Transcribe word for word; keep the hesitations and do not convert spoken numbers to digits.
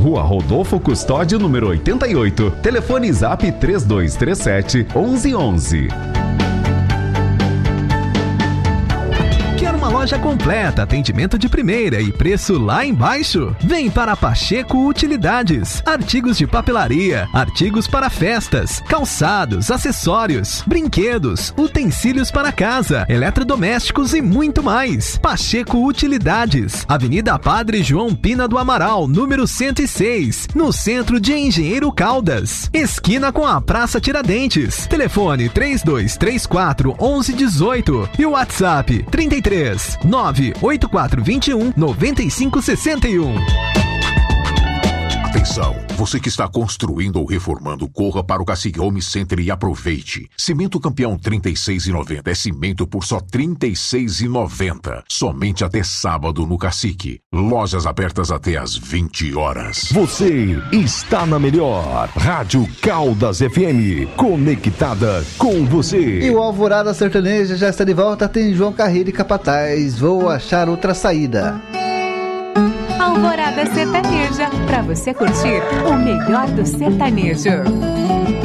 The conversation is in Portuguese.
Rua Rodolfo Custódio, número oitenta e oito. Telefone Zap três dois três sete, onze onze. Uma loja completa, atendimento de primeira e preço lá embaixo? Vem para Pacheco Utilidades. Artigos de papelaria, artigos para festas, calçados, acessórios, brinquedos, utensílios para casa, eletrodomésticos e muito mais. Pacheco Utilidades, Avenida Padre João Pina do Amaral, número cento e seis, no centro de Engenheiro Caldas, esquina com a Praça Tiradentes. Telefone três dois três quatro, onze dezoito e o WhatsApp trinta e três, nove oito quatro dois um, nove cinco seis um. Atenção, você que está construindo ou reformando, corra para o Cacique Home Center e aproveite. Cimento Campeão trinta e seis reais e noventa centavos é cimento por só trinta e seis reais e noventa centavos. Somente até sábado no Cacique. Lojas abertas até às vinte horas. Você está na melhor Rádio Caldas F M, conectada com você. E o Alvorada Sertaneja já está de volta. Tem João Carreiro e Capataz. Vou achar outra saída. Alvorada Sertaneja, pra você curtir o melhor do sertanejo.